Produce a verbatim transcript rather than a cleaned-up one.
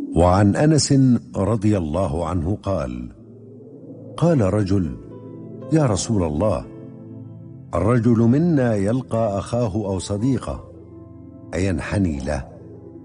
وعن أنس رضي الله عنه قال: قال رجل: يا رسول الله، الرجل منا يلقى أخاه أو صديقه أينحني له؟